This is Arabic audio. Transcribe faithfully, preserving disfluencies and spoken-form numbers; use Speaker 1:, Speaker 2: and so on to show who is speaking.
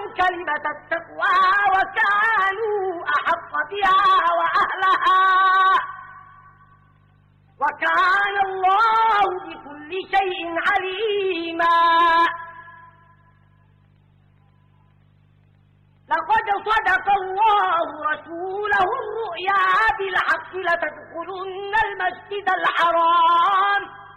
Speaker 1: كلمة التقوى وكانوا أحق بها وأهلها وكان الله بكل شيء عليما. لقد صدق الله رسوله الرؤيا بالحق لتدخلن المسجد الحرام